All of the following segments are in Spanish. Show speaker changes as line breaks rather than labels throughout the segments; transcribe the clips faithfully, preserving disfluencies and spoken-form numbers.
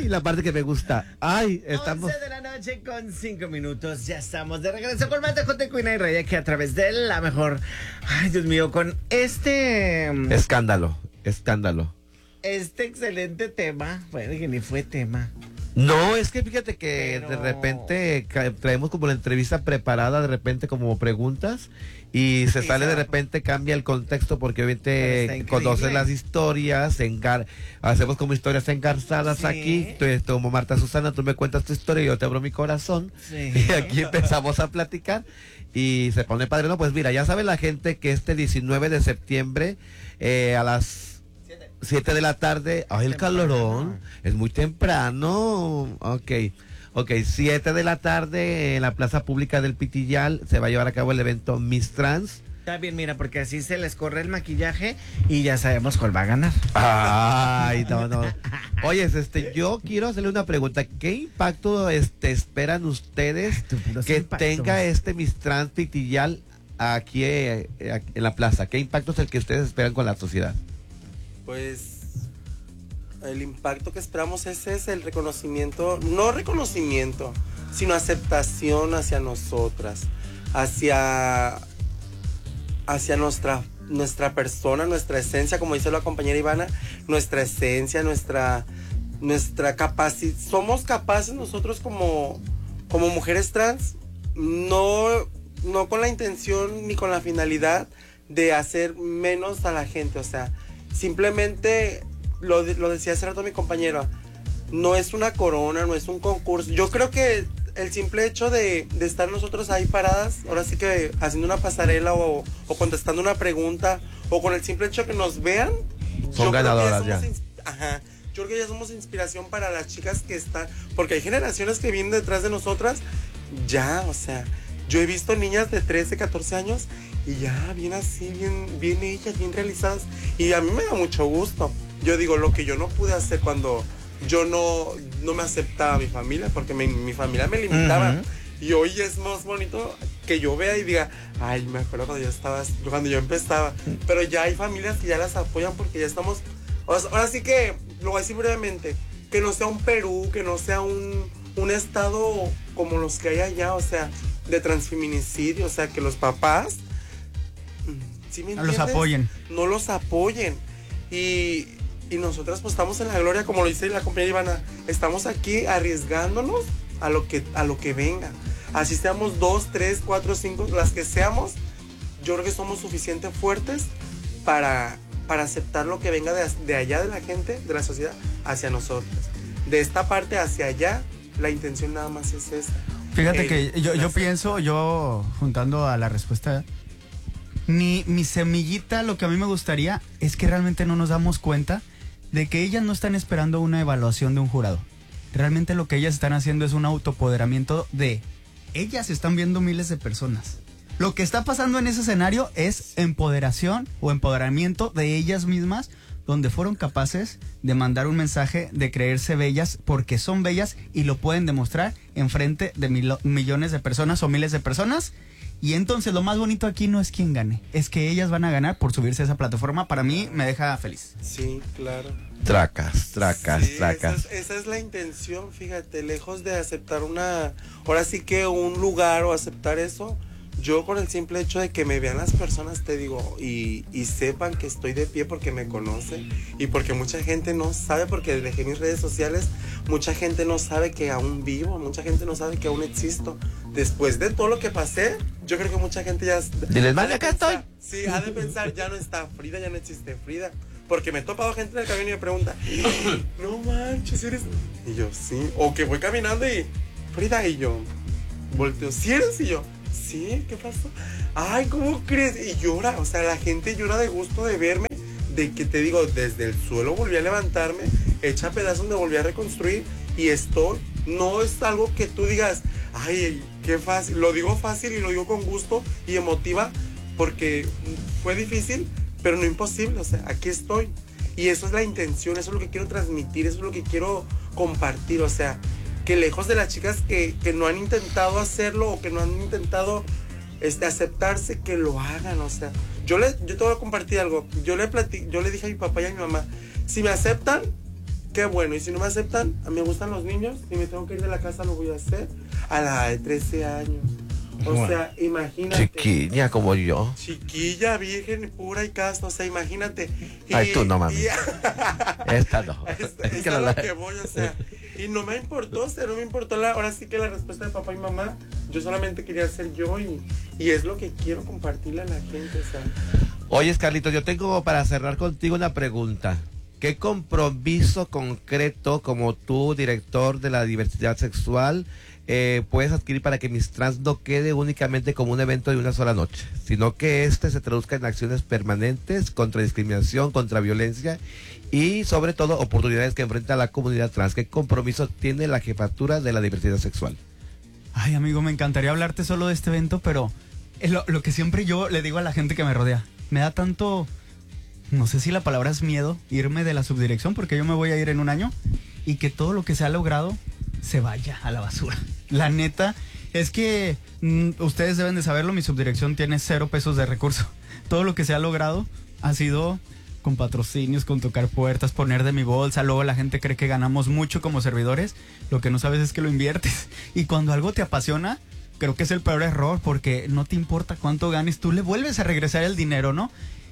Ay, la parte que me gusta. Ay, estamos...
once de la noche con cinco minutos. Ya estamos de regreso con más de J. Queen y Rey aquí a través de la mejor. Ay, Dios mío, con este...
Escándalo, escándalo.
Este excelente tema. Bueno, que ni fue tema.
No, es que fíjate que
Pero...
de repente ca- traemos como la entrevista preparada, de repente como preguntas, y se
Sí,
sale
se
de
va.
repente, cambia el contexto, porque
Pero está
obviamente
increíble.
conoces las historias, engar hacemos como historias engarzadas
Sí.
aquí, tú, como Marta Susana, tú me cuentas tu historia y yo te abro mi corazón,
Sí.
y aquí empezamos a platicar, y se pone padre. No, pues mira, ya sabe la gente que este diecinueve de septiembre, eh, a las siete de la tarde, ay, el
Temprano.
calorón, es muy temprano, ok, ok, siete de la tarde en la plaza pública del Pitillal se va a llevar a cabo el evento Miss Trans.
Está bien, mira, porque así se les corre el maquillaje y ya sabemos cuál va a ganar.
Ay, no, no. Oye, este, yo quiero hacerle una pregunta, ¿qué impacto este, esperan ustedes
Tú, puros
que
impactos.
tenga este Miss Trans Pitillal aquí eh, eh, en la plaza? ¿Qué impacto es el que ustedes esperan con la sociedad?
Pues el impacto que esperamos ese es el reconocimiento, no reconocimiento, sino aceptación hacia nosotras, hacia, hacia nuestra, nuestra persona, nuestra esencia, como dice la compañera Ivana, nuestra esencia, nuestra, nuestra capacidad. Somos capaces nosotros como, como mujeres trans, no, no con la intención ni con la finalidad de hacer menos a la gente, o sea, simplemente, lo, lo decía hace rato mi compañero, no es una corona, no es un concurso. Yo creo que el simple hecho de, de estar nosotros ahí paradas, ahora sí que haciendo una pasarela o, o contestando una pregunta, o con el simple hecho que nos vean,
Son
yo creo que
ganadoras
somos
ya.
ins- Ajá, yo creo que ya somos inspiración para las chicas que están, porque hay generaciones que vienen detrás de nosotras, ya, o sea, yo he visto niñas de trece, catorce años y ya, bien así, bien, bien ellas, bien realizadas. Y a mí me da mucho gusto. Yo digo, lo que yo no pude hacer cuando yo no, no me aceptaba mi familia, porque mi, mi familia me limitaba. Uh-huh. Y hoy es más bonito que yo vea y diga, ay, me acuerdo cuando yo estaba, cuando yo empezaba. Pero ya hay familias que ya las apoyan porque ya estamos... Ahora sí que, lo voy a decir brevemente, que no sea un Perú, que no sea un, un estado como los que hay allá, o sea, de transfeminicidio, o sea, que los papás... ¿Sí me entiendes?
Los apoyen.
No los apoyen. Y, y nosotras pues estamos en la gloria, como lo dice la compañera Ivana, estamos aquí arriesgándonos a lo que, a lo que venga. Así seamos dos, tres, cuatro, cinco, las que seamos, yo creo que somos suficientemente fuertes para, para aceptar lo que venga de, de allá de la gente, de la sociedad, hacia nosotras. De esta parte hacia allá, la intención nada más es esa.
Fíjate
Eh,
que yo, yo pienso, yo juntando a la respuesta, mi, mi semillita, lo que a mí me gustaría es que realmente no nos damos cuenta de que ellas no están esperando una evaluación de un jurado. Realmente lo que ellas están haciendo es un autopoderamiento de... Ellas están viendo miles de personas. Lo que está pasando en ese escenario es empoderación o empoderamiento de ellas mismas, donde fueron capaces de mandar un mensaje de creerse bellas porque son bellas y lo pueden demostrar en frente de mil, millones de personas o miles de personas. Y entonces lo más bonito aquí no es quién gane, es que ellas van a ganar por subirse a esa plataforma. Para mí me deja feliz.
Sí, claro.
Tracas, tracas,
sí,
tracas.
Esa es, esa es la intención, fíjate, lejos de aceptar una, ahora sí que un lugar o aceptar eso, yo con el simple hecho de que me vean las personas, te digo, y, y sepan que estoy de pie porque me conocen y porque mucha gente no sabe, porque dejé mis redes sociales, mucha gente no sabe que aún vivo, mucha gente no sabe que aún existo. Después de todo lo que pasé, yo creo que mucha gente ya...
Diles, madre, acá estoy.
Sí, ha de pensar, ya no está Frida, ya no existe Frida. Porque me he topado gente en el camino y me pregunta, no manches, ¿eres? Y yo, sí. O que voy caminando y, Frida, y yo, volteo, ¿sí eres? Y yo, sí, ¿qué pasó? Ay, ¿cómo crees? Y llora, o sea, la gente llora de gusto de verme, de que te digo, desde el suelo volví a levantarme, hecha pedazos me volví a reconstruir y esto no es algo que tú digas, ay, qué fácil, lo digo fácil y lo digo con gusto y emotiva porque fue difícil, pero no imposible, o sea, aquí estoy. Y eso es la intención, eso es lo que quiero transmitir, eso es lo que quiero compartir, o sea, que lejos de las chicas que, que no han intentado hacerlo o que no han intentado este, aceptarse, que lo hagan, o sea. Yo, le, yo te voy a compartir algo, yo le, platí, yo le dije a mi papá y a mi mamá, si me aceptan, qué bueno. Y si no me aceptan, a mí me gustan los niños. Si me tengo que ir de la casa, lo voy a hacer. A la edad de trece años. O
Bueno.
sea, imagínate.
Chiquilla como yo.
Chiquilla, virgen, pura y casta. O sea, imagínate. Y,
Ay, tú no, mami.
y-
Esta no.
Es,
Es
es
que
a
la-
lo que voy, o sea, y no me importó, o sea, no me importó la, ahora sí que la respuesta de papá y mamá, yo solamente quería ser yo y, y es lo que quiero compartirle a la gente, o sea.
Oye, Carlitos, yo tengo para cerrar contigo una pregunta. ¿Qué compromiso concreto como tú, director de la diversidad sexual, eh, puedes adquirir para que Miss Trans no quede únicamente como un evento de una sola noche, sino que este se traduzca en acciones permanentes contra discriminación, contra violencia y sobre todo oportunidades que enfrenta la comunidad trans? ¿Qué compromiso tiene la jefatura de la diversidad sexual?
Ay, amigo, me encantaría hablarte solo de este evento, pero es lo, lo que siempre yo le digo a la gente que me rodea, me da tanto, no sé si la palabra es miedo, irme de la subdirección, porque yo me voy a ir en un año y que todo lo que se ha logrado se vaya a la basura. La neta es que mm, ustedes deben de saberlo, mi subdirección tiene cero pesos de recurso. Todo lo que se ha logrado ha sido con patrocinios, con tocar puertas, poner de mi bolsa. Luego la gente cree que ganamos mucho como servidores. Lo que no sabes es que lo inviertes. Y cuando algo te apasiona, creo que es el peor error, porque no te importa cuánto ganes, tú le vuelves a regresar el dinero, ¿no?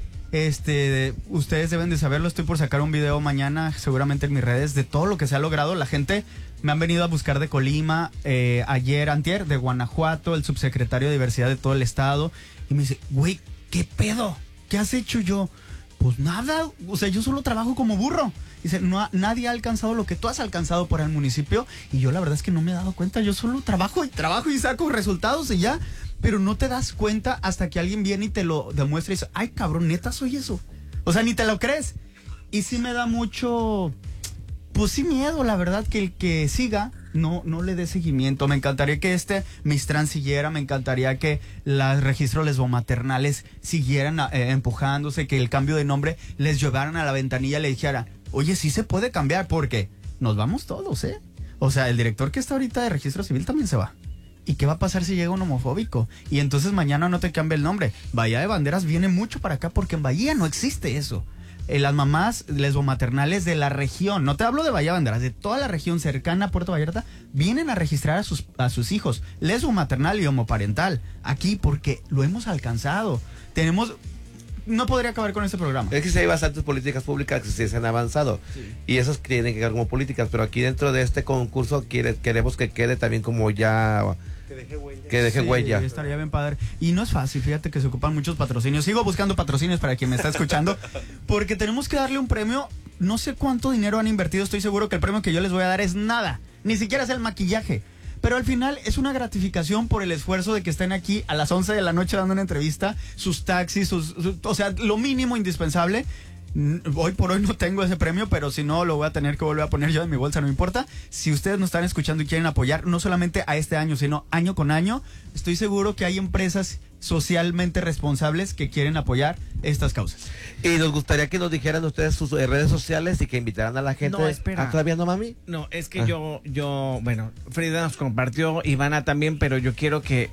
Este, ustedes deben de saberlo, estoy por sacar un video mañana, seguramente en mis redes, de todo lo que se ha logrado. La gente me han venido a buscar de Colima, eh, ayer, antier, de Guanajuato, el subsecretario de Diversidad de todo el estado, y me dice, güey, ¿qué pedo? ¿Qué has hecho? Yo, pues nada, o sea, yo solo trabajo como burro. Dice, no ha- nadie ha alcanzado lo que tú has alcanzado por el municipio, y yo la verdad es que no me he dado cuenta, yo solo trabajo y trabajo y saco resultados y ya, pero no te das cuenta hasta que alguien viene y te lo demuestra y dice, ay cabrón, neta soy eso. O sea, ni te lo crees. Y sí me da mucho, pues sí miedo, la verdad, que el que siga no, no le dé seguimiento. Me encantaría que este Miss Trans siguiera, me encantaría que los registros lesbomaternales siguieran eh, empujándose, que el cambio de nombre les llevaran a la ventanilla y le dijera, oye, sí se puede cambiar, porque nos vamos todos, ¿eh? O sea, el director que está ahorita de registro civil también se va. ¿Y qué va a pasar si llega un homofóbico? Y entonces mañana no te cambia el nombre. Bahía de Banderas viene mucho para acá porque en Bahía no existe eso. Eh, las mamás lesbomaternales de la región, no te hablo de Bahía de Banderas, de toda la región cercana a Puerto Vallarta, vienen a registrar a sus, a sus hijos, lesbomaternal y homoparental, aquí porque lo hemos alcanzado. Tenemos... No podría acabar con este programa.
Es que sí hay bastantes políticas públicas que sí se han avanzado,
Sí.
y esas tienen que quedar como políticas, pero aquí dentro de este concurso quiere, queremos que quede también como ya,
Que deje huella.
que deje
Sí,
huella.
estaría bien padre. Y no es fácil, fíjate que se ocupan muchos patrocinios. Sigo buscando patrocinios para quien me está escuchando, porque tenemos que darle un premio. No sé cuánto dinero han invertido, estoy seguro que el premio que yo les voy a dar es nada. Ni siquiera es el maquillaje. Pero al final es una gratificación por el esfuerzo de que estén aquí a las once de la noche dando una entrevista, sus taxis, sus, su- o sea, lo mínimo indispensable. Mm, Hoy por hoy no tengo ese premio, pero si no lo voy a tener que volver a poner yo en mi bolsa, no importa. Si ustedes nos están escuchando y quieren apoyar, no solamente a este año, sino año con año, estoy seguro que hay empresas socialmente responsables que quieren apoyar estas causas.
Y nos gustaría que nos dijeran ustedes sus eh, redes sociales y que invitaran a la gente.
No, espera.
¿Ah, todavía no, mami?
No, es que
Ah.
yo, yo, bueno, Frida nos compartió, Ivana también, pero yo quiero que,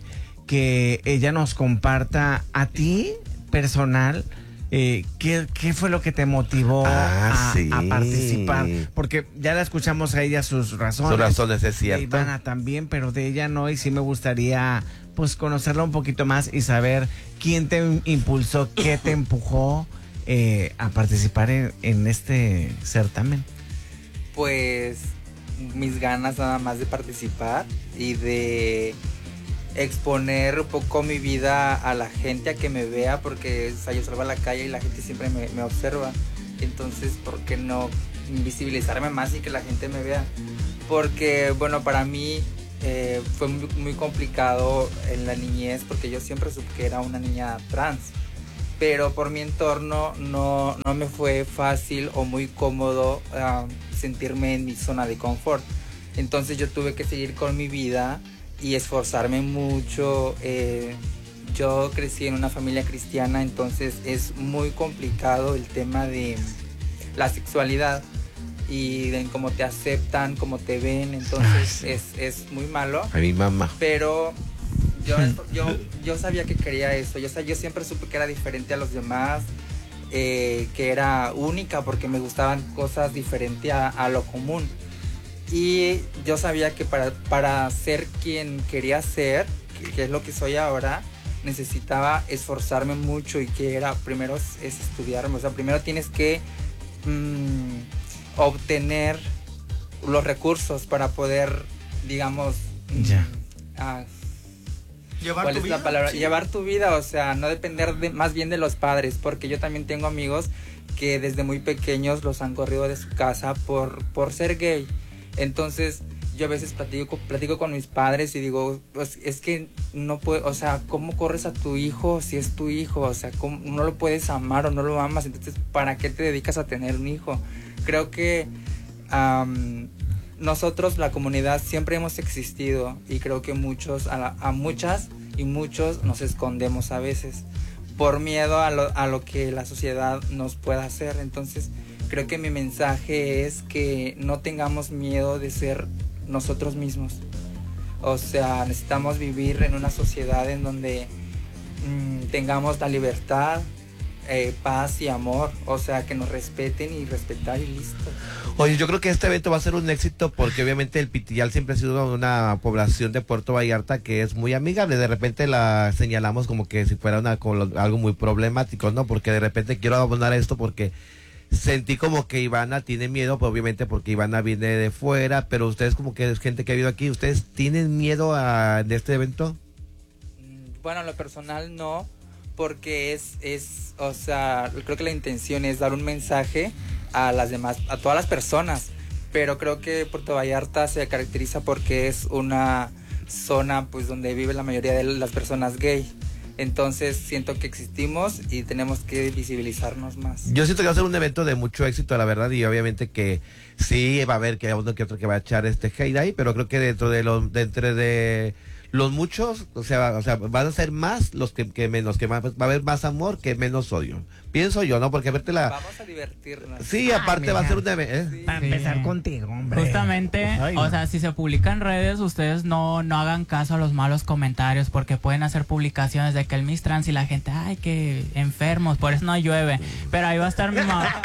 que ella nos comparta a ti, personal, eh, ¿qué, qué fue lo que te motivó
Ah,
a,
sí.
a participar. Porque ya la escuchamos a ella sus razones.
Sus razones, es
De
cierto.
Ivana también, pero de ella no, y sí me gustaría pues conocerla un poquito más y saber quién te impulsó, qué te empujó eh, a participar en, en este certamen.
Pues mis ganas nada más de participar y de exponer un poco mi vida a la gente, a que me vea, porque o sea, yo salgo a la calle y la gente siempre me, me observa. Entonces, ¿por qué no invisibilizarme más y que la gente me vea? Porque, bueno, para mí eh, fue muy, muy complicado en la niñez, porque yo siempre supe que era una niña trans. Pero por mi entorno no, no me fue fácil o muy cómodo uh, sentirme en mi zona de confort. Entonces yo tuve que seguir con mi vida y esforzarme mucho. Eh, yo crecí en una familia cristiana, entonces es muy complicado el tema de la sexualidad y de cómo te aceptan, cómo te ven, entonces es, es muy malo.
A mi mamá.
Pero yo, yo, yo sabía que quería eso, yo, sa- yo siempre supe que era diferente a los demás eh, que era única porque me gustaban cosas diferentes a, a lo común. Y yo sabía que para, para ser quien quería ser, que, que es lo que soy ahora, necesitaba esforzarme mucho y que era, primero es, es estudiarme, o sea, primero tienes que mmm, obtener los recursos para poder, digamos,
Ya.
mm, ah,
Llevar
¿cuál
tu
es
vida.
la palabra?
Sí.
Llevar tu vida, o sea, no depender de, más bien de los padres, porque yo también tengo amigos que desde muy pequeños los han corrido de su casa por, por ser gay. Entonces, yo a veces platico, platico con mis padres y digo, pues es que no puedo, o sea, ¿cómo corres a tu hijo si es tu hijo? O sea, ¿cómo no lo puedes amar o no lo amas? Entonces, ¿para qué te dedicas a tener un hijo? Creo que um, nosotros, la comunidad, siempre hemos existido y creo que muchos, a, la, a muchas y muchos nos escondemos a veces por miedo a lo, a lo que la sociedad nos pueda hacer. Entonces, creo que mi mensaje es que no tengamos miedo de ser nosotros mismos. O sea, necesitamos vivir en una sociedad en donde mmm, tengamos la libertad, eh, paz y amor. O sea, que nos respeten y respetar y listo.
Oye, yo creo que este evento va a ser un éxito porque obviamente el Pitillal siempre ha sido una población de Puerto Vallarta que es muy amigable. De repente la señalamos como que si fuera una, como lo- algo muy problemático, ¿no? Porque de repente quiero abonar esto porque sentí como que Ivana tiene miedo, pues obviamente porque Ivana viene de fuera, pero ustedes como que es gente que ha vivido aquí, ¿ustedes tienen miedo a, de este evento?
Mm, Bueno, en lo personal no, porque es, es, o sea, creo que la intención es dar un mensaje a las demás, a todas las personas, pero creo que Puerto Vallarta se caracteriza porque es una zona pues donde vive la mayoría de las personas gay. Entonces siento que existimos y tenemos que visibilizarnos más.
Yo siento que va a ser un evento de mucho éxito, la verdad, y obviamente que sí va a haber que uno que otro que va a echar este hate ahí, pero creo que dentro de los, de entre de los muchos, o sea, o sea, van a ser más los que, que menos, que va, va a haber más amor que menos odio. Pienso yo, ¿no? Porque verte la...
Vamos a divertirnos.
Sí, aparte
Ay,
va a
mija.
ser un evento... ¿eh?
Para
Sí.
empezar contigo, hombre.
Justamente,
Ay,
o
no.
sea, si se publica en redes, ustedes no, no hagan caso a los malos comentarios porque pueden hacer publicaciones de que el Miss Trans y la gente, ay, que enfermos, por eso no llueve. Pero ahí va a estar mi mamá.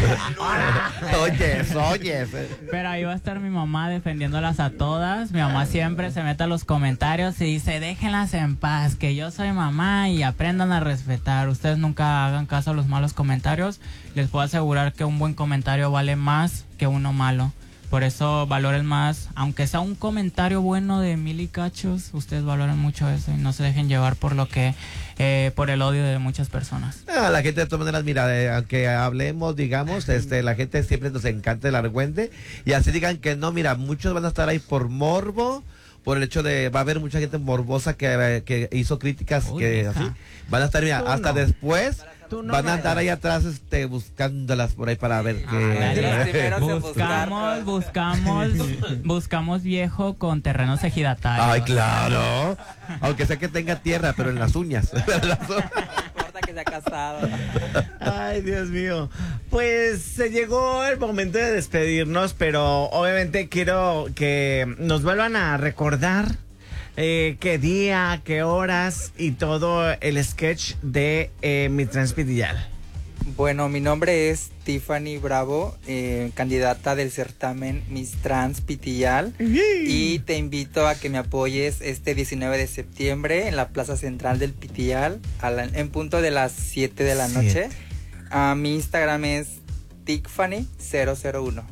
Oyes, oyes.
Pero ahí va a estar mi mamá defendiéndolas a todas. Mi mamá siempre se mete a los comentarios y dice, déjenlas en paz, que yo soy mamá y aprendan a respetar. Ustedes nunca hagan caso a los malos comentarios. Les puedo asegurar que un buen comentario vale más que uno malo. Por eso valoren más, aunque sea un comentario bueno de mil y cachos, ustedes valoren mucho eso y no se dejen llevar por lo que, eh, por el odio de muchas personas.
Ah, la gente de todas maneras, mira, eh, aunque hablemos, digamos, este, la gente siempre nos encanta el argüente y así digan que no, mira, muchos van a estar ahí por morbo, por el hecho de, va a haber mucha gente morbosa que, que hizo críticas
Uy,
que
hija.
así, van a estar, mira,
Tú
hasta
no.
después
Tú no
van a
me-
andar ahí atrás este, buscándolas por ahí para ver
Ah, los
qué...
primeros en buscar.
Buscamos, buscamos, buscamos viejo con terrenos ejidatarios.
Ay, claro, aunque sea que tenga tierra, pero en las uñas. En las uñas.
No importa que sea casado.
Ay, Dios mío. Pues se llegó el momento de despedirnos, pero obviamente quiero que nos vuelvan a recordar eh, qué día, qué horas y todo el sketch de eh, Mi Trans Pitillal.
Bueno, mi nombre es Tiffany Bravo, eh, candidata del certamen Miss Trans Pitillal. Y te invito a que me apoyes este diecinueve de septiembre en la Plaza Central del Pitillal a la- en punto de las siete de la noche. Ah, mi Instagram es Tiffany cero cero uno.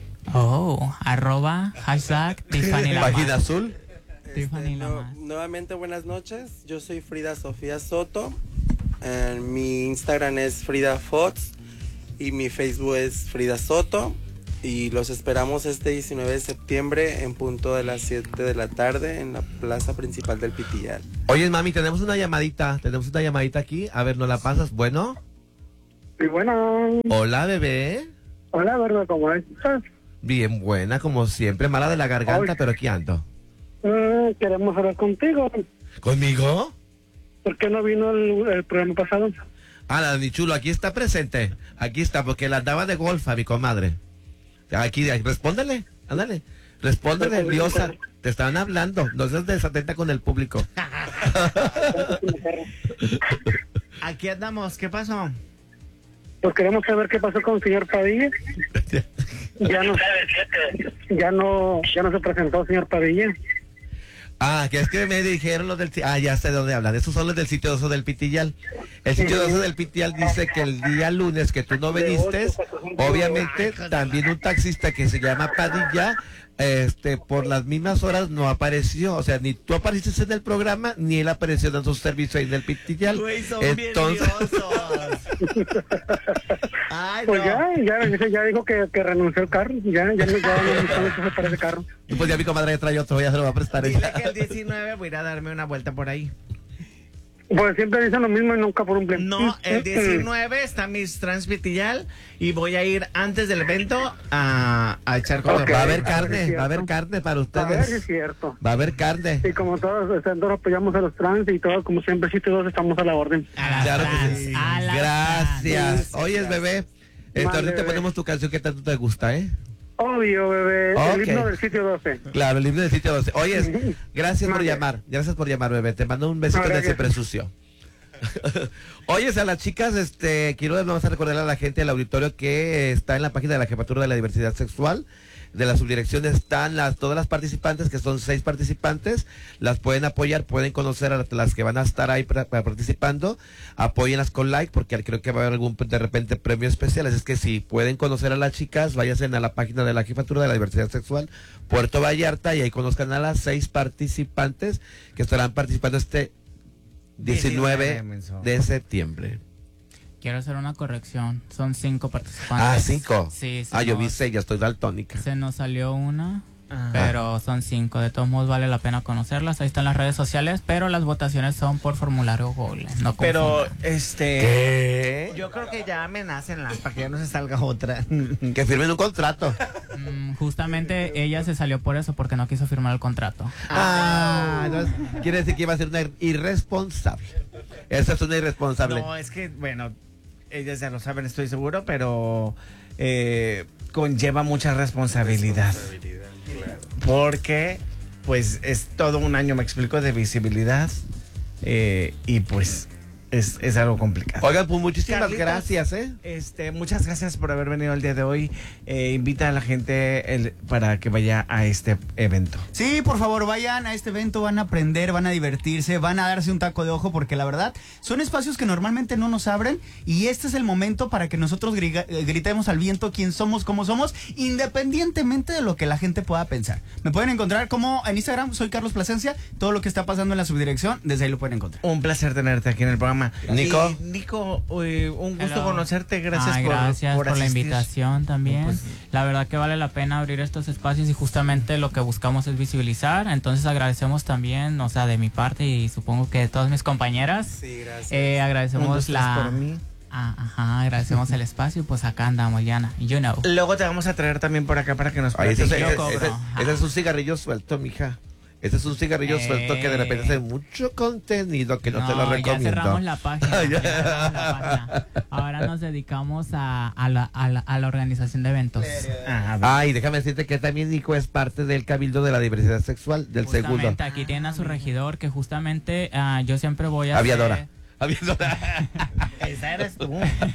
Oh, arroba, hashtag, Tiffany la
Página
más.
azul.
Tiffany la
Nu-
más.
nuevamente buenas noches, yo soy Frida Sofía Soto, eh, mi Instagram es Frida Fox y mi Facebook es Frida Soto y los esperamos este diecinueve de septiembre en punto de las siete de la tarde en la plaza principal del Pitillal.
Oye, mami, tenemos una llamadita, tenemos una llamadita aquí, a ver, ¿nos la pasas? Bueno,
Sí, bueno,
hola, bebé.
hola, Verdo, ¿cómo estás?
Bien buena, como siempre, mala de la garganta,
Ay.
pero aquí ando.
Eh, queremos hablar contigo.
¿Conmigo?
¿Por qué no vino el, el programa pasado?
Ah, la mi chulo, aquí está presente. Aquí está, porque la daba de golf a mi comadre. Aquí, ahí, respóndele, ándale. Respóndele, diosa. Te estaban hablando. No seas desatenta con el público.
Aquí andamos, ¿qué pasó?
Pues queremos saber qué pasó con el señor Padilla. Ya no, ya no, ya no se presentó, señor Padilla.
Ah, que es que me dijeron los del... Ah, ya sé de dónde hablan. Esos son los del sitio doce del Pitillal. El sitio doce del Pitillal dice que el día lunes que tú no viniste, obviamente también un taxista que se llama Padilla, este, por las mismas horas no apareció. O sea, ni tú apareciste en el programa, ni él apareció en su servicio ahí en el Pitillal.
Güey, son
Entonces...
Ay,
Pues
no.
ya, ya, ya dijo que, que renunció al carro. Ya, ya, no- ya no necesitamos para ese carro.
Y pues ya mi comadre ya trae otro, ya se lo va a prestar
Dile
ella.
que el diecinueve voy a ir a darme una vuelta por ahí.
Pues siempre dicen lo mismo y nunca por un plan.
No, el diecinueve está Miss Trans Pitillal y voy a ir antes del evento a, a echar con
Ok.
Va a haber
a ver si
carne,
es
va a haber
cierto.
carne para
A ver si es
ustedes.
cierto.
Va a haber carne.
Y como todos, o sea, todos apoyamos a los trans y todos, como siempre, sitio dos estamos a la orden.
A las
Claro que
trans,
sí.
a las
Gracias.
trans.
Oyes, bebé. Este,
Vale,
ahorita
bebé.
ponemos tu canción que tanto te gusta, ¿eh?
Obvio, bebé.
Ok.
El himno del sitio doce.
Claro, el libro del sitio doce. Oyes, gracias por
Vale.
llamar. Gracias por llamar, bebé. Te mando un besito
No,
de
gracias.
siempre sucio. Oyes, a las chicas, este, quiero vamos a recordar a la gente del auditorio que está en la página de la Jefatura de la Diversidad Sexual. De la subdirección están las todas las participantes, que son seis participantes, las pueden apoyar, pueden conocer a las que van a estar ahí pra- pra- participando, apóyenlas con like, porque creo que va a haber algún de repente premio especial, así es que si pueden conocer a las chicas, váyanse a la página de la Jefatura de la Diversidad Sexual, Puerto Vallarta, y ahí conozcan a las seis participantes que estarán participando este diecinueve de septiembre.
Quiero hacer una corrección. Son cinco participantes.
Ah, cinco.
Sí, se
Ah, yo
nos-
vi seis, ya estoy daltónica.
Se nos salió una,
Ajá.
pero son cinco. De todos modos vale la pena conocerlas. Ahí están las redes sociales, pero las votaciones son por formulario Google. No
Pero,
confundan.
este...
¿Qué?
Yo creo que ya amenácenlas para que ya no se salga otra.
Que firmen un contrato.
Mm, justamente ella se salió por eso, porque no quiso firmar el contrato.
Ah, entonces quiere decir que iba a ser una irresponsable. Esa es una irresponsable.
No, es que, bueno, ellas ya lo saben, estoy seguro, pero eh, conlleva mucha responsabilidad. Porque, pues, es todo un año, me explico, de visibilidad. eh, y pues, es, es algo complicado.
Oigan, pues muchísimas
Carlitos,
gracias, ¿eh?
Este, muchas gracias por haber venido el día de hoy. Eh, invita a la gente el- para que vaya a este evento.
Sí, por favor, vayan a este evento, van a aprender, van a divertirse, van a darse un taco de ojo, porque la verdad son espacios que normalmente no nos abren y este es el momento para que nosotros griga- eh, gritemos al viento quién somos, cómo somos, independientemente de lo que la gente pueda pensar. Me pueden encontrar como en Instagram, soy Carlos Plasencia, todo lo que está pasando en la subdirección, desde ahí lo pueden encontrar.
Un placer tenerte aquí en el programa.
Nico.
Y, Nico, eh, un gusto
Hello.
conocerte. Gracias,
Ay,
por,
gracias por, la
asistir.
invitación también.
Pues,
la verdad que vale la pena abrir estos espacios y justamente lo que buscamos es visibilizar. Entonces agradecemos también, o sea, de mi parte y supongo que de todas mis compañeras,
Sí, gracias.
eh,
un,
agradecemos
dos, tres
la...
por mí.
Ah, ajá, agradecemos el espacio y pues acá andamos, Yana. You know.
Luego te vamos a traer también por acá para que nos
Ay, ese, es-
platiques.
yo
ese-
cobro.
ese- ese es un cigarrillo suelto, mija. Ese es un cigarrillo
Eh.
suelto que de repente hace mucho contenido que no, te lo
ya
recomiendo.
cerramos la página.
Ah,
ya
ya.
cerramos la página. Ahora nos dedicamos a, a, la, a, la, a la organización de eventos.
Ajá,
Ay, déjame decirte que también Nico es parte del Cabildo de la Diversidad Sexual, del segundo.
Justamente aquí tiene a su regidor que justamente ah, yo siempre voy a
Aviadora.
hacer-
Aviadora.
esa eres tú.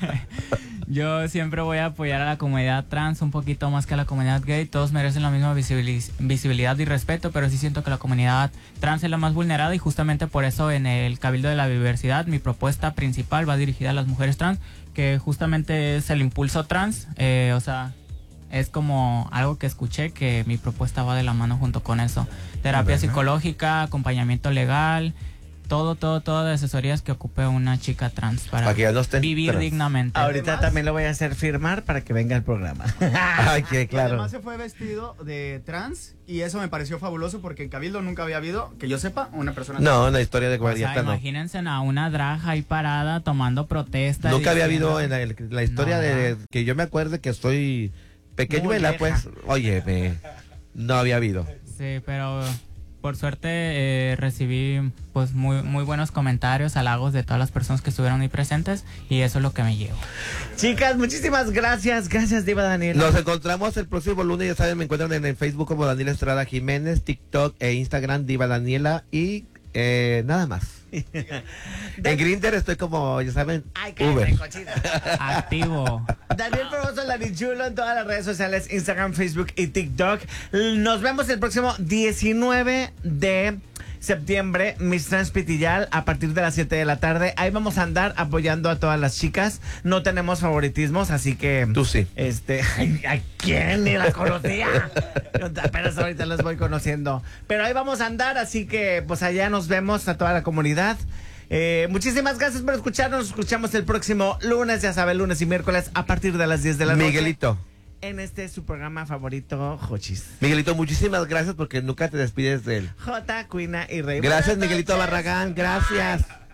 Yo siempre voy a apoyar a la comunidad trans un poquito más que a la comunidad gay. Todos merecen la misma visibiliz- visibilidad y respeto, pero sí siento que la comunidad trans es la más vulnerada y justamente por eso en el Cabildo de la Diversidad mi propuesta principal va dirigida a las mujeres trans, que justamente es el impulso trans. Eh, o sea, es como algo que escuché que mi propuesta va de la mano junto con eso. Terapia psicológica, acompañamiento legal, todo, todo, todo de asesorías que ocupe una chica trans para
Para que ya no estén
vivir
trans.
dignamente.
Ahorita también lo voy a hacer firmar para que venga al programa.
Ay, que claro.
Además se fue vestido de trans y eso me pareció fabuloso porque en Cabildo nunca había habido, que yo sepa, una persona trans.
No, en la historia de
O sea,
Guadiata no.
imagínense a una drag ahí parada tomando protesta.
Nunca había
diciendo-
habido en la, en la historia
No,
de que yo me acuerde que estoy pequeño,
Muy
¿verdad?
vieja.
Pues, oye, me- no había habido.
Sí, pero por suerte eh, recibí pues muy muy buenos comentarios, halagos de todas las personas que estuvieron ahí presentes y eso es lo que me llevo.
Chicas, muchísimas gracias. Gracias, Diva Daniela.
Nos encontramos el próximo lunes, ya saben, me encuentran en el Facebook como Daniela Estrada Jiménez, TikTok e Instagram Diva Daniela y Eh, nada más. En Grindr estoy como, ya saben,
Ay,
Uber.
cállate, cochina.
Activo.
Daniel Provozo, Larichulo en todas las redes sociales, Instagram, Facebook y TikTok. Nos vemos el próximo diecinueve de septiembre, Miss Trans Pitillal, a partir de las siete de la tarde. Ahí vamos a andar apoyando a todas las chicas. No tenemos favoritismos, así que...
Tú sí.
Este, ay, ¿a quién? Ni las conocía. Apenas ahorita las voy conociendo. Pero ahí vamos a andar, así que pues allá nos vemos a toda la comunidad. Eh, muchísimas gracias por escucharnos. Nos escuchamos el próximo lunes, ya saben, lunes y miércoles a partir de las diez de la noche.
Miguelito.
En este su programa favorito, Jochis.
Miguelito, muchísimas gracias porque nunca te despides de él.
J, Cuina y Rey.
Gracias,
Buenas
Miguelito
noches.
Barragán. Gracias.